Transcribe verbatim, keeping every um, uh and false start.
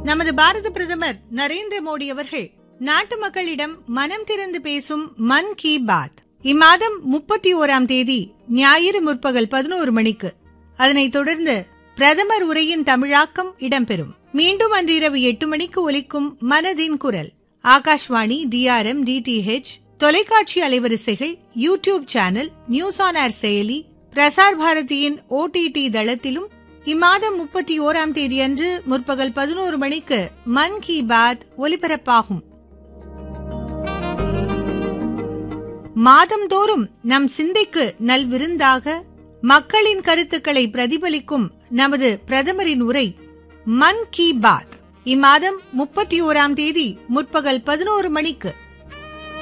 நமது பாரத பிரதமர் நரேந்திர மோடி அவர்கள் நாட்டு மக்களிடம் மனம் திறந்து பேசும் மன் கி பாத் இம்மாதம் முப்பத்தி ஓராம் தேதி ஞாயிறு முற்பகல் பதினோரு மணிக்கு, அதனைத் தொடர்ந்து பிரதமர் உரையின் தமிழாக்கம் இடம்பெறும். மீண்டும் அன்றிரவு எட்டு மணிக்கு ஒலிக்கும் மனதின் குரல் ஆகாஷ்வாணி, டிஆர்எம், டிடிஹெச் தொலைக்காட்சி அலைவரிசைகள், YouTube channel, news on air செயலி, பிரசார் பாரதியின் ஓடிடி தளத்திலும் இம்மாதம் முப்பத்தி ஓராம் தேதி அன்று முற்பகல் பதினோரு மணிக்கு மன் கி பாத் ஒலிபரப்பாகும். மாதந்தோறும் நம் சிந்தைக்கு நல்விருந்தாக மக்களின் கருத்துக்களை பிரதிபலிக்கும் நமது பிரதமரின் உரை மன் கி பாத் இம்மாதம் முப்பத்தி ஓராம் தேதி முற்பகல் பதினோரு மணிக்கு.